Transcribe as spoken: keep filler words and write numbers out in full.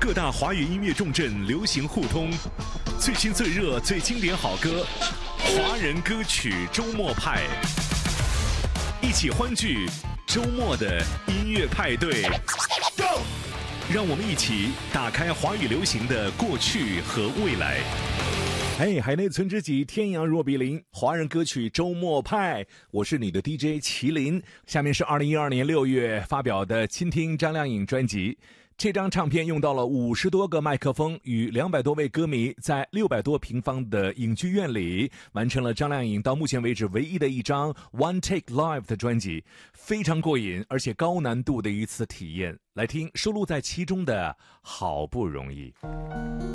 各大华语音乐重镇流行互通，最新最热最经典好歌，华人歌曲周末派，一起欢聚周末的音乐派对。Go！ 让我们一起打开华语流行的过去和未来。嘿，海内存知己，天阳若比邻，华人歌曲周末派，我是你的 D J 麒麟。下面是二零一二年六月发表的《倾听张靓颖》专辑。这张唱片用到了五十多个麦克风，与两百多位歌迷在六百多平方的影剧院里，完成了张靓颖到目前为止唯一的一张 One Take Live 的专辑，非常过瘾，而且高难度的一次体验。来听收录在其中的《好不容易》。